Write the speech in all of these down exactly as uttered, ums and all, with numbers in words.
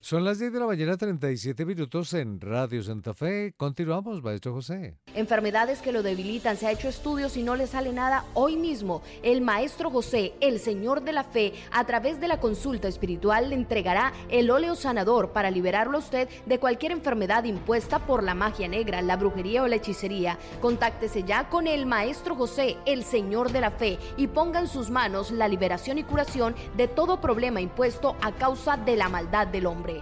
Son las diez de la mañana, treinta y siete minutos en Radio Santa Fe. Continuamos, maestro José. Enfermedades que lo debilitan, se ha hecho estudios y no le sale nada. Hoy mismo, el maestro José, el Señor de la Fe, a través de la consulta espiritual le entregará el óleo sanador para liberarlo a usted de cualquier enfermedad impuesta por la magia negra, la brujería o la hechicería. Contáctese ya con el maestro José, el Señor de la Fe, y ponga en sus manos la liberación y curación de todo problema impuesto a causa de la maldad del hombre.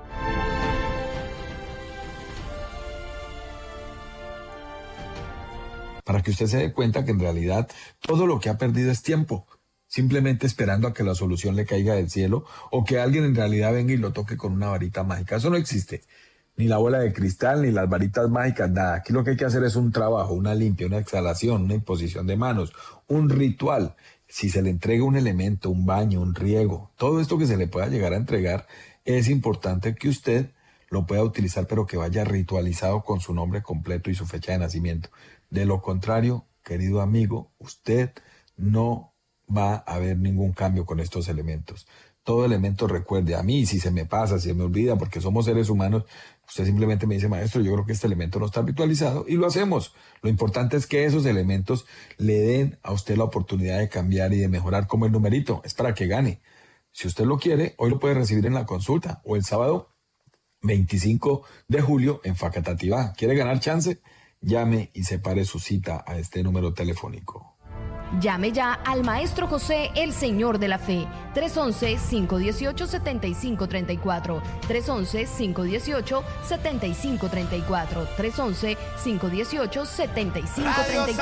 Para que usted se dé cuenta que en realidad todo lo que ha perdido es tiempo, simplemente esperando a que la solución le caiga del cielo o que alguien en realidad venga y lo toque con una varita mágica. Eso no existe, ni la bola de cristal, ni las varitas mágicas, nada. Aquí lo que hay que hacer es un trabajo, una limpia, una exhalación, una imposición de manos, un ritual. Si se le entrega un elemento, un baño, un riego, todo esto que se le pueda llegar a entregar, es importante que usted lo pueda utilizar, pero que vaya ritualizado con su nombre completo y su fecha de nacimiento. De lo contrario, querido amigo, usted no va a ver ningún cambio con estos elementos. Todo elemento, recuerde, a mí, si se me pasa, si se me olvida, porque somos seres humanos, usted simplemente me dice, maestro, yo creo que este elemento no está ritualizado, y lo hacemos. Lo importante es que esos elementos le den a usted la oportunidad de cambiar y de mejorar, como el numerito, es para que gane. Si usted lo quiere, hoy lo puede recibir en la consulta, o el sábado veinticinco de julio en Facatativá. ¿Quiere ganar chance? Llame y separe su cita a este número telefónico. Llame ya al maestro José, el Señor de la Fe, tres once, cinco uno ocho, siete cinco tres cuatro, tres once, cinco uno ocho, siete cinco tres cuatro, tres once, cinco uno ocho, siete cinco tres cuatro.